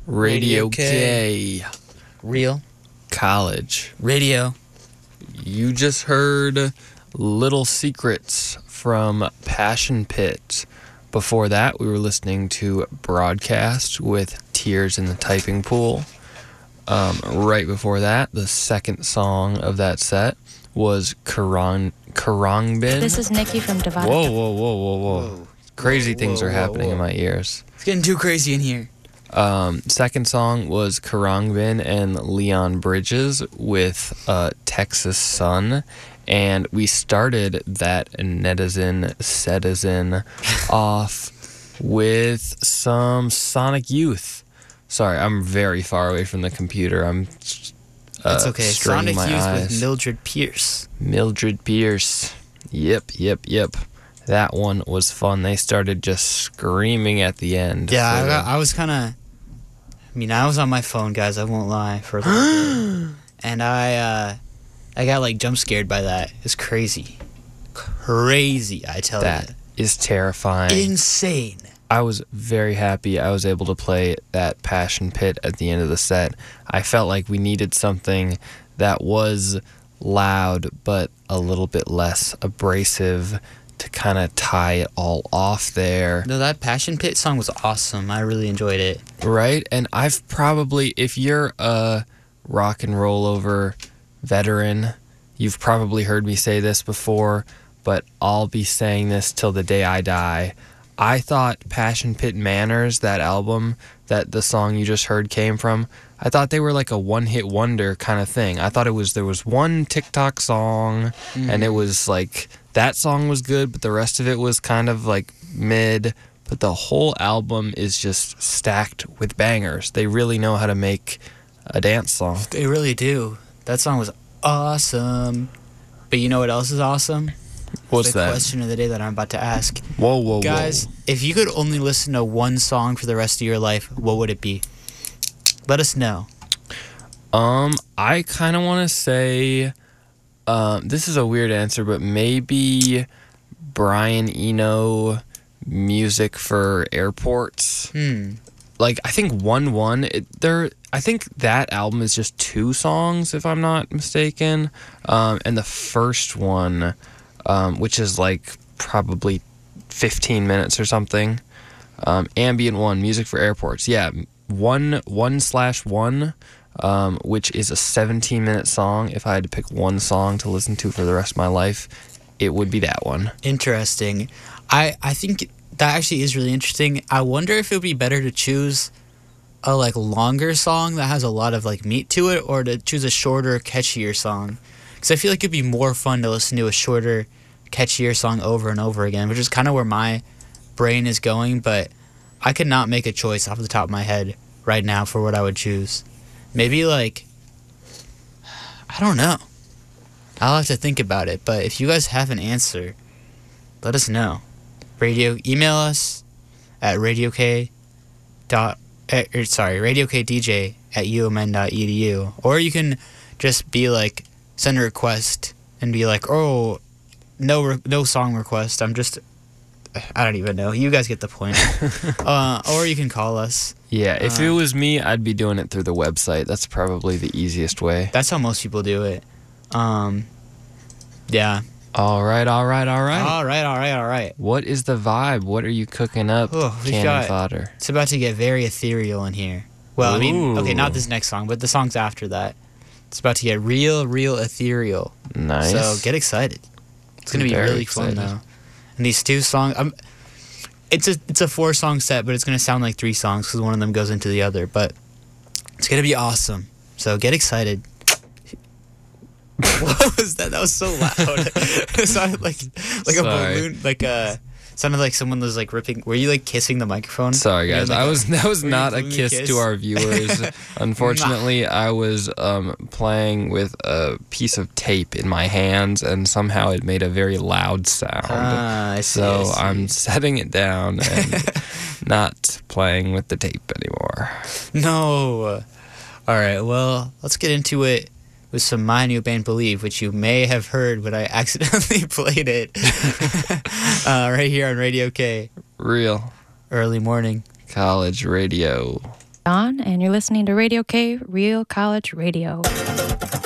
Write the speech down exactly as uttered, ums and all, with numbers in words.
Radio Radio K. K. Real College. Radio. You just heard Little Secrets from Passion Pit. Before that, we were listening to Broadcast with Tears in the Typing Pool. Um, right before that, the second song of that set was Karang Karangbin. This is Nikki from Divide. Whoa, whoa, whoa, whoa, whoa. Whoa. Crazy Whoa, things whoa, are whoa, happening whoa. in my ears. It's getting too crazy in here. Um, second song was Karangbin and Leon Bridges with uh, Texas Sun. And we started that Netizen Citizen off with some Sonic Youth. Sorry, I'm very far away from the computer. I'm uh, It's okay. straining Sonic my Youth eyes. with Mildred Pierce. Mildred Pierce. Yep, yep, yep. That one was fun. They started just screaming at the end. Yeah, for I, the- got, I was kind of. I mean, I was on my phone, guys. I won't lie for a little bit, and I, uh, I got like jump scared by that. It's crazy, crazy. I tell That is terrifying. you, insane. I was very happy I was able to play that Passion Pit at the end of the set. I felt like we needed something that was loud but a little bit less abrasive to kind of tie it all off there. No, that Passion Pit song was awesome. I really enjoyed it. Right? And I've probably, if you're a rock and roll over veteran, you've probably heard me say this before, but I'll be saying this till the day I die. I thought Passion Pit Manners, that album that the song you just heard came from, I thought they were like a one-hit wonder kind of thing. I thought it was, there was one TikTok song, Mm. and it was like, that song was good, but the rest of it was kind of like mid. But the whole album is just stacked with bangers. They really know how to make a dance song. They really do. That song was awesome. But you know what else is awesome? What's the that? question of the day that I'm about to ask. Whoa, whoa, Guys, if you could only listen to one song for the rest of your life, what would it be? Let us know. whoa. Um, I kind of want to say, um, this is a weird answer, but maybe Brian Eno music for airports. Hmm. Like, I think one one it, there. I think that album is just two songs, if I'm not mistaken. Um, and the first one, um, which is like probably fifteen minutes or something. Um, Ambient One, music for airports. Yeah, one one slash one, um, which is a seventeen minute song. If I had to pick one song to listen to for the rest of my life, it would be that one. Interesting. I, I think that actually is really interesting. I wonder if it would be better to choose a like longer song that has a lot of like meat to it, or to choose a shorter, catchier song. Because I feel like it'd be more fun to listen to a shorter, catchier song over and over again, which is kind of where my brain is going. But I could not make a choice off the top of my head right now for what I would choose. Maybe like, I don't know. I'll have to think about it. But if you guys have an answer, let us know. Radio, email us at radiok dot eh, er, sorry radiokdj at umn dot edu, or you can just be like, send a request and be like, oh, no re- no song request, I'm just, I don't even know, you guys get the point. uh, or you can call us. Yeah, if Uh, it was me, I'd be doing it through the website. That's probably the easiest way. That's how most people do it. Um, yeah. All right, all right, all right. All right, all right, all right. What is the vibe? What are you cooking up, Oh, we've cannon got- fodder? It's about to get very ethereal in here. Well, I mean, okay, not this next song, but the songs after that. It's about to get real, real ethereal. Nice. So get excited. It's gonna be Very really fun excited. though. And these two songs, I'm, it's a it's a four song set, but it's gonna sound like three songs because one of them goes into the other. But it's gonna be awesome. So get excited. What was that? That was so loud. It sounded like like Sorry. a balloon, like a. Sounded like someone was like ripping. Were you like kissing the microphone? Sorry, You know, guys. like I a- was that was were you not a doing kiss, kiss? to our viewers. Unfortunately, I was um, playing with a piece of tape in my hands, and somehow it made a very loud sound. Ah, I see, so I see. I'm setting it down and not playing with the tape anymore. No. All right. Well, let's get into it with some My New Band Believe, which you may have heard when I accidentally played it uh, right here on Radio K. Real Early morning. college radio. On, and you're listening to Radio K, Real College Radio.